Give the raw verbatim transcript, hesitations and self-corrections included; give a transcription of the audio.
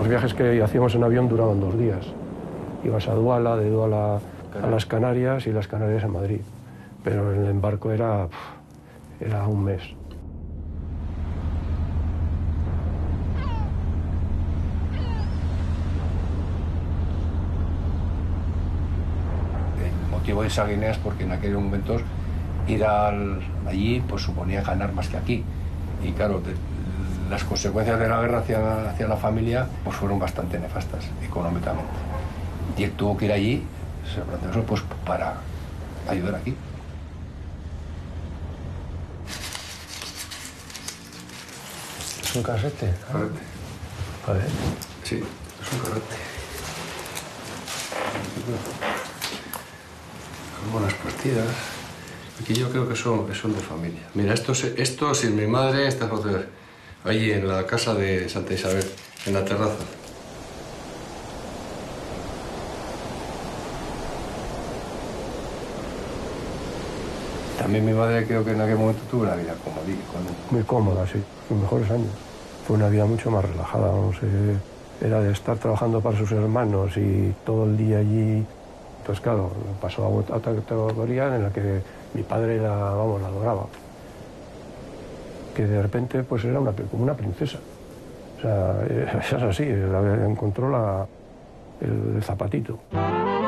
Los viajes que hacíamos en avión duraban dos días. Ibas a Duala, de Duala a las Canarias y las Canarias a Madrid. Pero en el embarco era, era un mes. El motivo de esa Guinea es porque en aquellos momentos ir al, allí pues suponía ganar más que aquí. Y claro, de, las consecuencias de la guerra hacia, hacia la familia pues fueron bastante nefastas económicamente. Y él tuvo que ir allí, se planteó eso pues para ayudar aquí. ¿Es un carrete? Carrete. A ver. Sí, es un carrete. Son buenas partidas. Aquí yo creo que son, son de familia. Mira, esto, esto sin mi madre, esta foto allí en la casa de Santa Isabel, en la terraza. También mi madre creo que en aquel momento tuvo una vida cómoda. Muy cómoda, sí. Sus mejores años. Fue una vida mucho más relajada, vamos. Eh, era de estar trabajando para sus hermanos y todo el día allí. Pues claro, pasó a otra categoría en la que mi padre la, vamos, la adoraba. Que de repente pues era una, como una princesa. O sea, es así, la, encontró la, el, el zapatito.